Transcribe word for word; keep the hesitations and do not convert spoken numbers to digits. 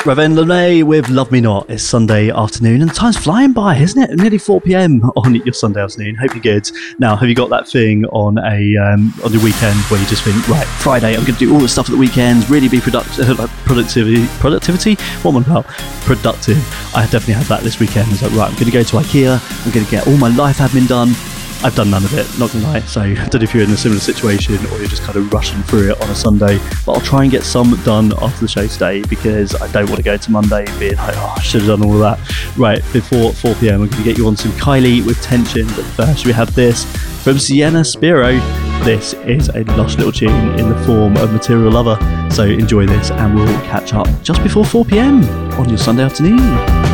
Raven Lenae with Love Me Not. It's Sunday afternoon and time's flying by, isn't it? Nearly four p.m. on your Sunday afternoon. Hope you're good. Now, have you got that thing on a um, on your weekend where you just think, right, Friday, I'm going to do all the stuff at the weekends, really be productive, productivity, productivity? What am I about? Productive. I definitely had that this weekend. I was like, right, I'm going to go to IKEA. I'm going to get all my life admin done. I've done none of it, not gonna lie, so I don't know if you're in a similar situation or you're just kind of rushing through it on a Sunday, but I'll try and get some done after the show today because I don't want to go to Monday being like, oh, I should have done all of that. Right, before four p.m, I'm going to get you on some Kylie with Tension, but first we have this from Sienna Spiro. This is a lush little tune in the form of Material Lover, so enjoy this and we'll catch up just before four p.m. on your Sunday afternoon.